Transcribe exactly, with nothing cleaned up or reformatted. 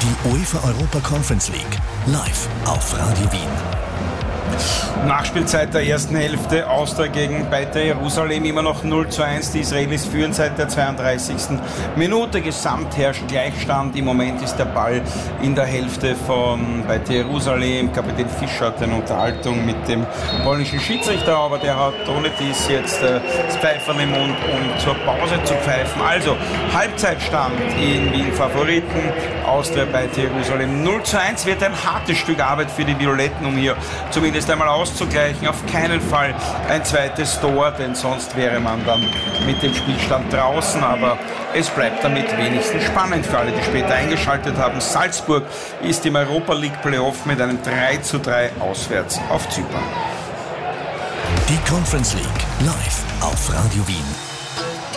Die UEFA Europa Conference League, live auf Radio Wien. Nachspielzeit der ersten Hälfte, Austria gegen Beitar Jerusalem, immer noch null zu eins. Die Israelis führen seit der zweiunddreißigsten Minute. Gesamt herrscht Gleichstand. Im Moment ist der Ball in der Hälfte von Beitar Jerusalem. Kapitän Fischer hat eine Unterhaltung mit dem polnischen Schiedsrichter, aber der hat ohne dies jetzt äh, das Pfeifen im Mund, um zur Pause zu pfeifen. Also Halbzeitstand in Wien Favoriten. Austria Beitar Jerusalem null zu eins. Wird ein hartes Stück Arbeit für die Violetten, um hier zumindest einmal auszugleichen. Auf keinen Fall ein zweites Tor, denn sonst wäre man dann mit dem Spielstand draußen. Aber es bleibt damit wenigstens spannend für alle, die später eingeschaltet haben. Salzburg ist im Europa League Playoff mit einem drei zu drei auswärts auf Zypern. Die Conference League live auf Radio Wien.